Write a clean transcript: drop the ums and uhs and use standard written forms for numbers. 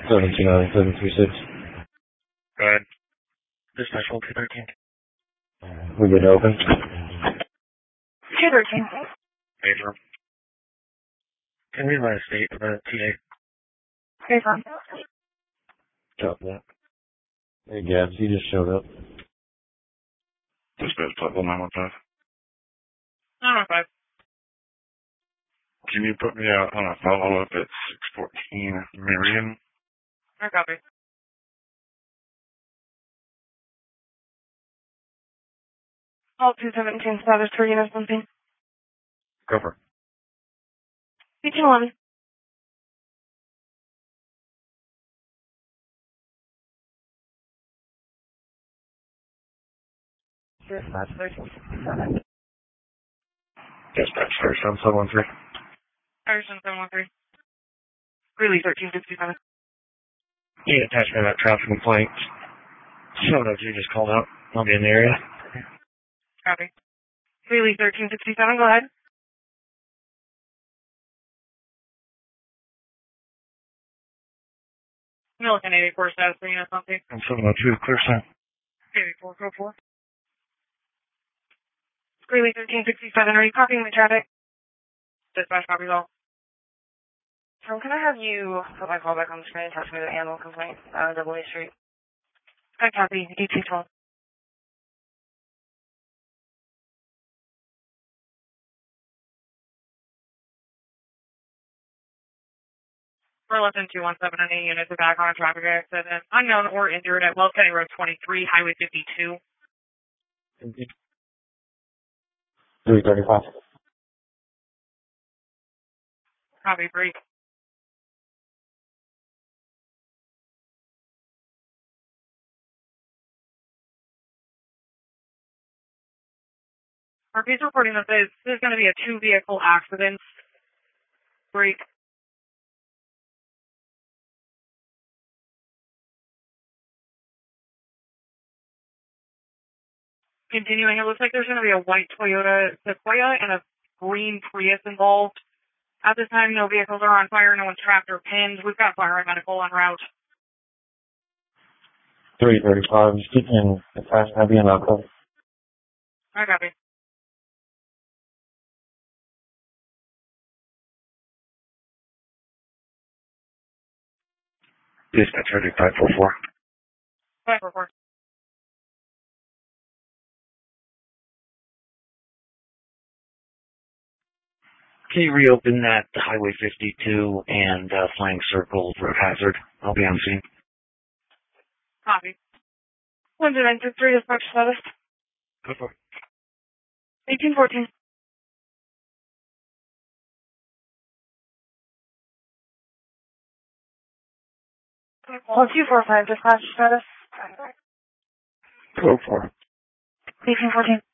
729-736. Go ahead. Dispatch 213. We good to open? 213. Major. Can we let a state of the TA? Major. Copy that. Hey, Gabs, he just showed up. Dispatch 915. 915. Can you put me out on a follow-up at 614 Meridian? I copy. All 217 status 3 units 1. Cover. 1811. Dispatch 13. Dispatch 713. Harrison 713. Greeley 1367. Yeah, attachment of that traffic complaint. 702 just called out. I'll be in the area. Copy. Greeley 1367, go ahead. Milliken 84 status 3 units 1. I'm 702, clear sign. 8444. Greeley 1367, are you copying the traffic? Dispatch copies all. So can I have you put my call back on the screen and touch me with the animal complaint on Double Street? I copy. 1812. We're less than 217 and 8 units are back on a traffic accident. Unknown or injured at Wells County Road 23, Highway 52. 335. Copy, break. RP's reporting that this is going to be a 2-vehicle accident. Break. Continuing, it looks like there's going to be a white Toyota Sequoia and a green Prius involved. At this time, no vehicles are on fire, no one's trapped or pinned. We've got fire and medical en route. 335, just get in the fast heavy and I'll cover. I copy. Dispatch 544. 544. Can you reopen that Highway 52 and Flying Circle Road Hazard? I'll be on scene. Copy. 1963 dispatch status. Go for it. 1814. Well, 245 dispatch status. Go for it. 1814.